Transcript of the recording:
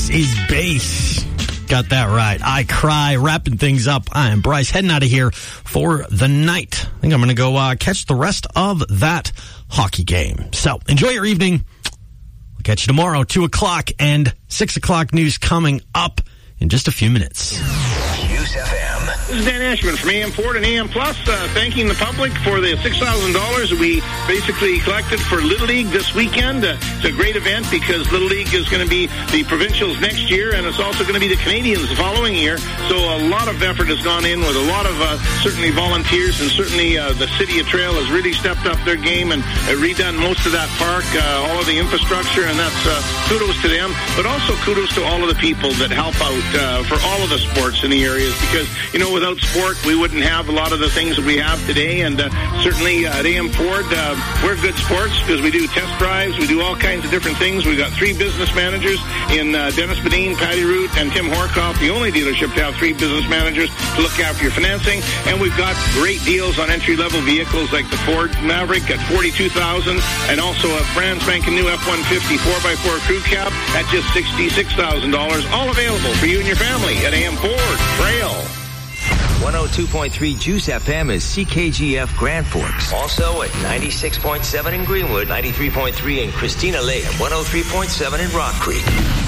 This is bass. Got that right. I Cry, wrapping things up. I am Bryce, heading out of here for the night. I think I'm going to go catch the rest of that hockey game. So enjoy your evening. We'll catch you tomorrow, 2 o'clock and 6 o'clock news coming up in just a few minutes. News FM. This is Dan Ashman from AM Ford and AM Plus, thanking the public for the $6,000 that we basically collected for Little League this weekend. It's a great event because Little League is going to be the provincials next year, and it's also going to be the Canadians the following year. So a lot of effort has gone in with a lot of certainly volunteers, and certainly the City of Trail has really stepped up their game and redone most of that park, all of the infrastructure, and that's kudos to them, but also kudos to all of the people that help out for all of the sports in the areas, because, you know, without sport, we wouldn't have a lot of the things that we have today. And certainly at AM Ford, we're good sports because we do test drives. We do all kinds of different things. We've got 3 business managers in Dennis Bedeen, Patty Root, and Tim Horkoff, the only dealership to have 3 business managers to look after your financing. And we've got great deals on entry-level vehicles like the Ford Maverick at $42,000, and also a brand spanking new F-150 4x4 crew cab at just $66,000. All available for you and your family at AM Ford Trail. 102.3 Juice FM is CKGF Grand Forks. Also at 96.7 in Greenwood, 93.3 in Christina Lake, and 103.7 in Rock Creek.